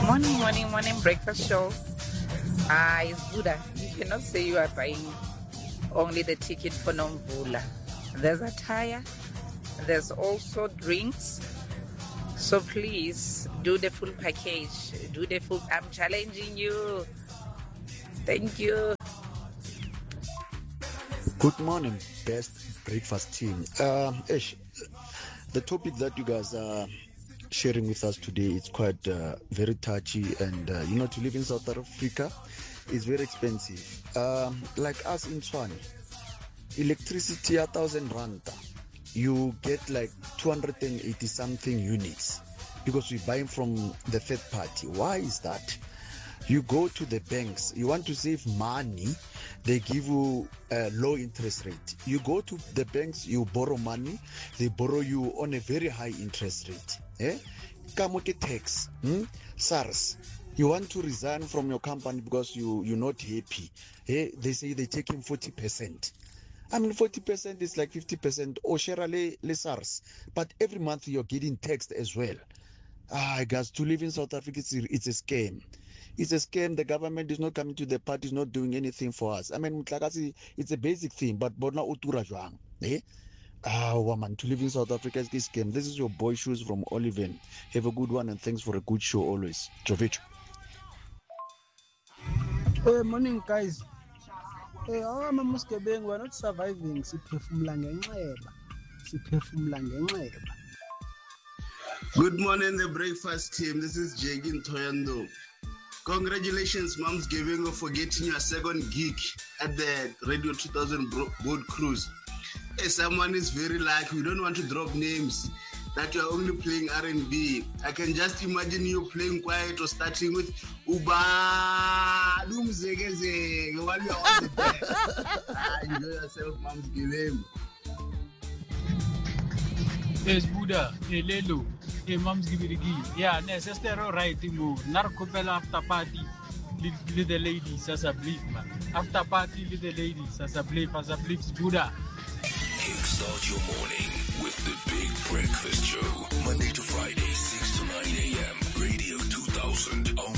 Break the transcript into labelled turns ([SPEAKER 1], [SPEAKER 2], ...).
[SPEAKER 1] Morning breakfast show. It's Buddha. You cannot say you are buying only the ticket for Nomvula. There's attire, there's also drinks. So please do the full package. I'm challenging you. Thank you.
[SPEAKER 2] Good morning, best breakfast team. Ish, the topic that you guys are sharing with us today is quite very touchy, and to live in South Africa is very expensive. Like us in Tshwane, electricity 1,000 rand, you get like 280 something units because we buy from the third party. Why is that? You go to the banks, you want to save money, they give you a low interest rate. You go to the banks, you borrow money, they borrow you on a very high interest rate. Kamoke tax, SARS. You want to resign from your company because you're not happy. They say they take him 40%. I mean, 40% is like 50%. Or share le SARS. But every month you're getting taxed as well. Guys, to live in South Africa, it's a scam. It's a scam. The government is not coming to the party, is not doing anything for us. I mean, it's a basic thing, but bona utura jwang. Woman, to live in South Africa is a scam. This is your boy Shoes from Oliven. Have a good one and thanks for a good show always. Jovich.
[SPEAKER 3] Morning, guys. I'm a Muskebeing. We're not surviving.
[SPEAKER 4] Good morning, the breakfast team. This is Jagin Toyando. Congratulations, Mom's Giving, for getting your second gig at the Radio 2000 boat cruise. Someone is very lucky. We don't want to drop names. That you are only playing R&B. I can just imagine you playing quiet or starting with Uba Dumzegeze while you're on the deck. Enjoy yourself, Mom's Giving.
[SPEAKER 5] Yes, Buddha, Lelo, Mom's Giving. Yeah, necessary right move. Narcopel after party, leave the ladies as a bleep, man. After party, leave the ladies as a bleep, Buddha.
[SPEAKER 6] Kickstart your morning with the Big Breakfast Show. Monday to Friday, 6 to 9 a.m. Radio 2000.